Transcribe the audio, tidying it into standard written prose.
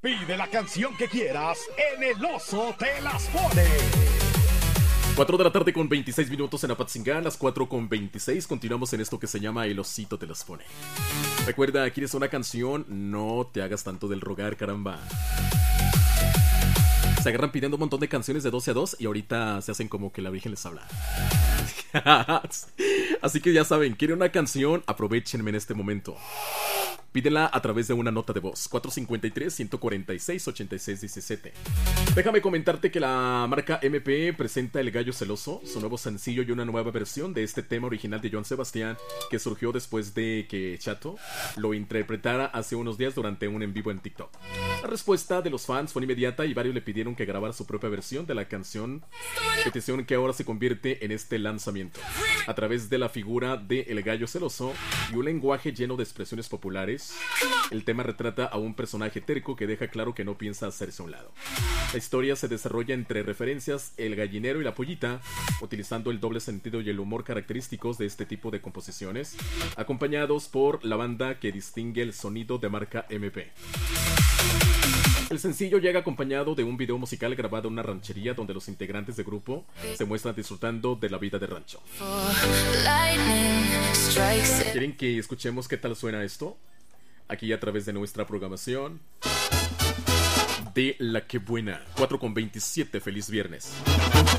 Pide la canción que quieras en El Oso Te Las Pone. 4 de la tarde con 26 minutos en Apatzingán, las 4 con 26. Continuamos en esto que se llama El Osito Te Las Pone. Recuerda, ¿quieres una canción? No te hagas tanto del rogar, caramba. Se agarran pidiendo un montón de canciones de 12 a 2 y ahorita se hacen como que la Virgen les habla. Así que ya saben, ¿quieren una canción? Aprovechenme en este momento. Pídela a través de una nota de voz. 453-146-8617. Déjame comentarte que la marca MP presenta El Gallo Celoso, su nuevo sencillo y una nueva versión de este tema original de Joan Sebastián, que surgió después de que Chato lo interpretara hace unos días durante un en vivo en TikTok. La respuesta de los fans fue inmediata y varios le pidieron que grabara su propia versión de la canción, petición que ahora se convierte en este lanzamiento. A través de la figura de El Gallo Celoso y un lenguaje lleno de expresiones populares, el tema retrata a un personaje terco que deja claro que no piensa hacerse a un lado. La historia se desarrolla entre referencias el gallinero y la pollita, utilizando el doble sentido y el humor característicos de este tipo de composiciones, acompañados por la banda que distingue el sonido de marca MP. El sencillo llega acompañado de un video musical grabado en una ranchería donde los integrantes del grupo se muestran disfrutando de la vida de rancho. ¿Quieren que escuchemos qué tal suena esto? Aquí a través de nuestra programación de La Que Buena. 4 con 27, feliz viernes.